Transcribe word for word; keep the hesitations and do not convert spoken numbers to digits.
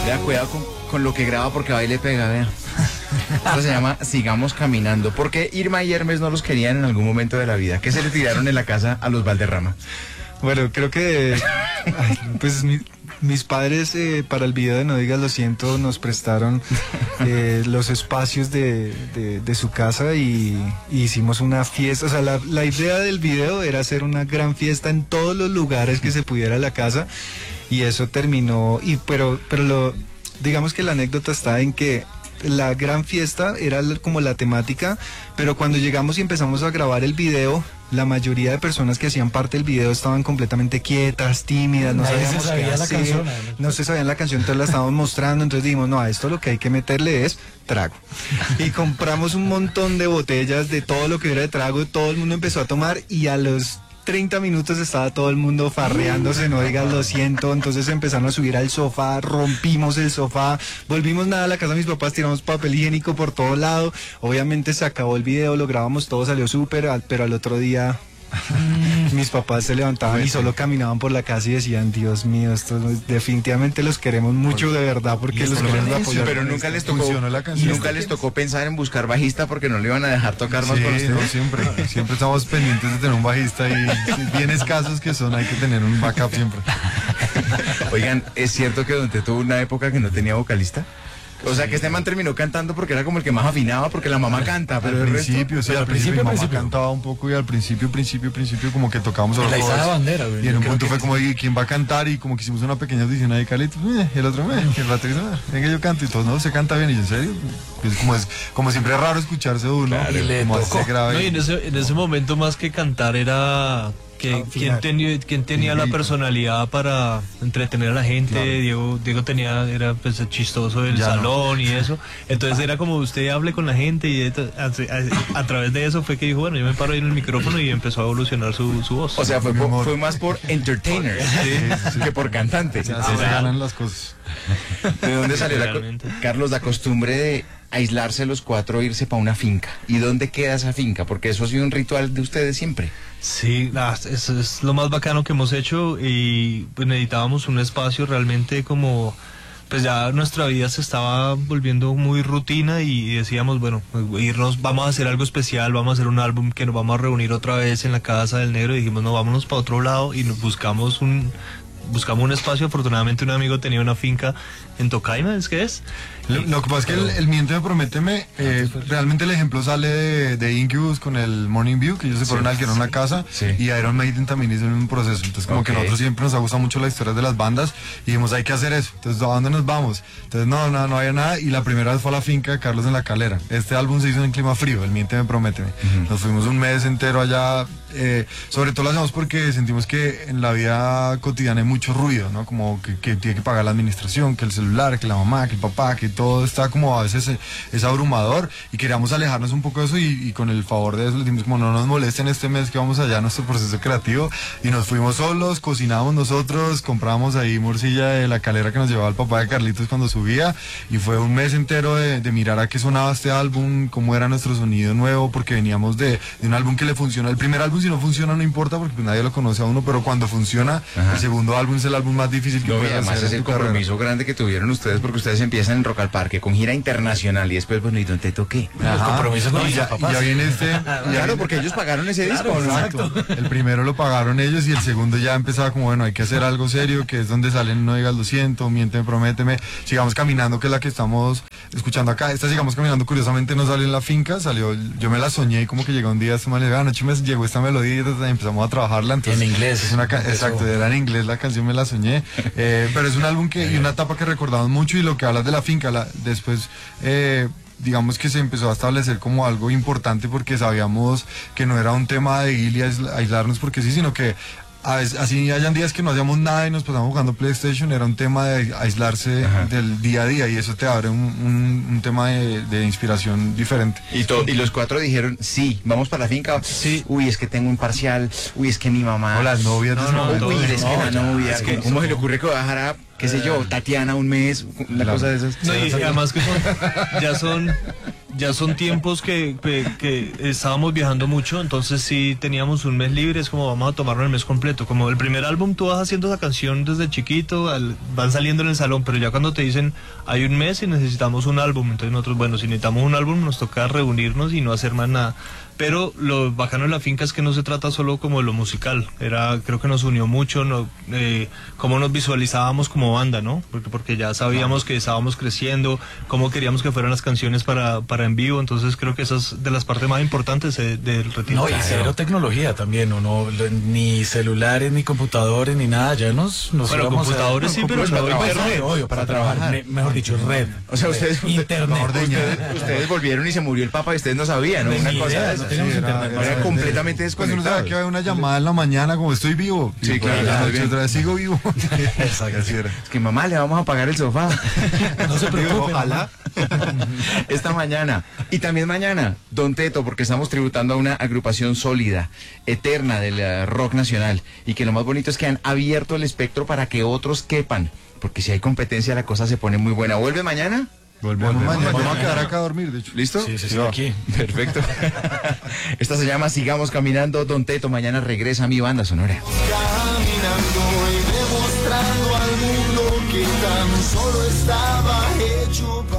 Vea, cuidado con, con lo que graba porque va y le pega, vea. Esto se llama Sigamos Caminando. ¿Por qué Irma y Hermes no los querían en algún momento de la vida? ¿Qué se le tiraron en la casa a los Valderrama? Bueno, creo que ay, pues mi, mis padres eh, para el video de No Digas Lo Siento nos prestaron eh, los espacios de, de, de su casa y, y hicimos una fiesta. O sea, la, la idea del video era hacer una gran fiesta en todos los lugares que se pudiera la casa y eso terminó. Y pero, pero lo, digamos que la anécdota está en que la gran fiesta era como la temática, pero cuando llegamos y empezamos a grabar el video, la mayoría de personas que hacían parte del video estaban completamente quietas, tímidas, no Nadie sabíamos se sabía qué la hacer, canción, no se sabían la canción, entonces la estábamos mostrando, entonces dijimos, no, a esto lo que hay que meterle es trago. Y compramos un montón de botellas de todo lo que era de trago, todo el mundo empezó a tomar y a los treinta minutos estaba todo el mundo farreándose, No Digas Lo Siento, entonces empezaron a subir al sofá, rompimos el sofá, volvimos nada a la casa de mis papás, tiramos papel higiénico por todo lado, obviamente se acabó el video, lo grabamos todo, salió súper, pero al otro día mis papás se levantaban y solo caminaban por la casa y decían, Dios mío, esto definitivamente los queremos mucho de verdad porque los queremos apoyar. Pero nunca les tocó, nunca les tocó pensar en buscar bajista porque no le iban a dejar tocar más sí, con ustedes. No, siempre, siempre estamos pendientes de tener un bajista y bien escasos que son, hay que tener un backup siempre. Oigan, ¿es cierto que Don Teto tuvo una época que no tenía vocalista? O sea, que este man terminó cantando porque era como el que más afinaba, porque la mamá canta, pero al el principio, resto, sí, al principio, principio, mi mamá principio. cantaba un poco y al principio, principio, principio, como que tocábamos solo La todos. izada bandera, güey. Y en un Creo punto que fue sí. como, ¿y quién va a cantar? Y como que hicimos una pequeña audición ahí, Carlitos, eh, y el otro, eh, y el baterista, eh, venga, yo canto, y todos, no, se canta bien, y yo, en serio, pues como es, como siempre es raro escucharse uno, Claro, y le como tocó. se grave. No, y en ese, en ese momento más que cantar era que quién tenía, quién tenía la personalidad para entretener a la gente. Claro. Diego, Diego tenía, era pues chistoso del Ya salón y eso. Entonces era como usted hable con la gente y esto, a, a- a través de eso fue que dijo, bueno, yo me paro ahí en el micrófono y empezó a evolucionar su, su voz. o sea, fue, Mi por- amor. fue más por entertainer que por cantante. Así se ganan las cosas. ¿De dónde salió la, co- Realmente. Carlos, la costumbre de aislarse los cuatro e irse para una finca? ¿Y dónde queda esa finca? Porque eso ha sido un ritual de ustedes siempre. Sí, ah, eso es lo más bacano que hemos hecho y pues necesitábamos un espacio realmente como, pues ya nuestra vida se estaba volviendo muy rutina y decíamos, bueno, pues, irnos, vamos a hacer algo especial, vamos a hacer un álbum que nos vamos a reunir otra vez en la casa del negro y dijimos, no, vámonos para otro lado y nos buscamos un... Buscamos un espacio, afortunadamente un amigo tenía una finca en Tocaima, ¿es que es? Lo, lo que pasa es que el, el Miénteme, Prométeme, eh, realmente el ejemplo sale de, de Incubus con el Morning View, que ellos se fueron a alquilar una casa, Sí. y Iron Maiden también hizo un proceso. Entonces, como Ok. que nosotros siempre nos ha gustado mucho la historia de las bandas, y dijimos, hay que hacer eso. Entonces, ¿a dónde nos vamos? Entonces, no, no, no había nada, y la primera vez fue a la finca de Carlos en La Calera. Este álbum se hizo en clima frío, el Miénteme, Prométeme. Nos fuimos un mes entero allá, eh, sobre todo lo hacemos porque sentimos que en la vida cotidiana hay mucho ruido, ¿no? Como que, que tiene que pagar la administración, que el celular, que la mamá, que el papá, que todo está como a veces eh, es abrumador y queríamos alejarnos un poco de eso y, y con el favor de eso le dijimos como no nos molesten este mes que vamos allá a nuestro proceso creativo y nos fuimos solos, cocinamos nosotros, compramos ahí morcilla de La Calera que nos llevaba el papá de Carlitos cuando subía y fue un mes entero de, de mirar a qué sonaba este álbum, cómo era nuestro sonido nuevo porque veníamos de, de un álbum que le funciona, el primer álbum si no funciona no importa porque pues, nadie lo conoce a uno, pero cuando funciona Ajá. el segundo álbum es el álbum más difícil que No, y puedes además hacer es en el tu carrera. compromiso grande que tuvieron ustedes porque ustedes empiezan en Rock al Parque con gira internacional y después, bueno, ¿y Don Teto qué? Los compromisos con y los ya, papás. y ya viene este. ya Claro, viene- porque ellos pagaron ese disco, ¿no? Exacto. El primero lo pagaron ellos y el segundo ya empezaba como, bueno, hay que hacer algo serio, que es donde salen No Digas Lo Siento, Miénteme, Prométeme, Sigamos Caminando, que es la que estamos escuchando acá. Esta Sigamos Caminando, curiosamente, no salió en la finca, salió, yo me la soñé y como que llegó un día, esta manera, anoche me llegó esta melodía y empezamos a trabajarla. Entonces, En inglés. Es una ca- Empezó. exacto, era en inglés la canción, me la soñé. Eh, pero es un álbum que, y una etapa que recordamos mucho y lo que hablas de la finca, la, después... Eh, digamos que se empezó a establecer como algo importante porque sabíamos que no era un tema de ir y aisla- aislarnos porque sí, sino que a veces- así hayan días que no hacíamos nada y nos pasamos jugando PlayStation, era un tema de aislarse Ajá. del día a día y eso te abre un, un- un tema de, de inspiración diferente. Y, to- y los cuatro dijeron, sí, vamos para la finca. Sí. Uy, es que tengo un parcial. Uy, es que mi mamá. O las novias de No, su no, momento. Uy, todos, es que no, la ya, novia. es que- ¿Cómo se le ocurre que va a dejar a, qué sé yo, Tatiana un mes? Una Claro. cosa de esas. No, y, y además que son, ya son ya son tiempos que, que, que estábamos viajando mucho, entonces sí teníamos un mes libre, es como vamos a tomarnos el mes completo. Como el primer álbum tú vas haciendo esa canción desde chiquito, al, van saliendo en el salón, pero ya cuando te dicen hay un mes y necesitamos un álbum, entonces nosotros, bueno, si necesitamos un álbum nos toca reunirnos y no hacer más nada. Pero lo bacano de la finca es que no se trata solo como de lo musical, era, creo que nos unió mucho, no, eh, cómo nos visualizábamos como banda, ¿no? Porque, porque ya sabíamos que estábamos creciendo, cómo queríamos que fueran las canciones para, para en vivo, entonces creo que esa es de las partes más importantes de, del retiro. No, y cero tecnología también, ¿no? no ni celulares, ni computadores, ni nada, ya nos, nos bueno, íbamos computadores a, sí, pero pues, no para internet. trabajar, obvio, para, para trabajar, trabajar. Me, mejor dicho, red. O sea, ustedes, internet. Ustedes, ustedes volvieron y se murió el Papa y ustedes no sabían, ¿no? Una cosa de esas. Sí, era, era, Era completamente Pues uno desconectado. sabe que hay una llamada en la mañana como estoy vivo. Sí, Y claro, pues, ya, la bien. noche otra vez sigo vivo. Exacto. Así era. Es que mamá, le vamos a pagar el sofá. No se preocupe, Ojalá. Esta mañana. Y también mañana, Don Teto, porque estamos tributando a una agrupación sólida, eterna del uh, rock nacional. Y que lo más bonito es que han abierto el espectro para que otros quepan. Porque si hay competencia, la cosa se pone muy buena. ¿Vuelve mañana? Volvemos, Volvemos mañana. mañana. Vamos a quedar acá a dormir, de hecho. ¿Listo? Sí, sí, sí, va. aquí. Perfecto. Esta se llama Sigamos Caminando, Don Teto. Mañana regresa a mi banda sonora. Caminando y demostrando al mundo que tan solo estaba hecho para